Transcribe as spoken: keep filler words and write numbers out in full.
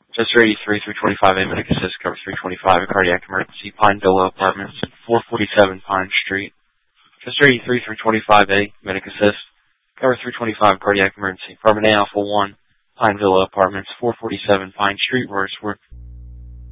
Chester eighty-three through twenty-five A, Medic Assist, cover three twenty-five, a cardiac emergency, Pine Villa Apartments, four forty-seven Pine Street. Chester eighty-three through twenty-five A, Medic Assist, cover three twenty-five, cardiac emergency, Apartment A Alpha one, Pine Villa Apartments, four forty-seven Pine Street, Wordsworth.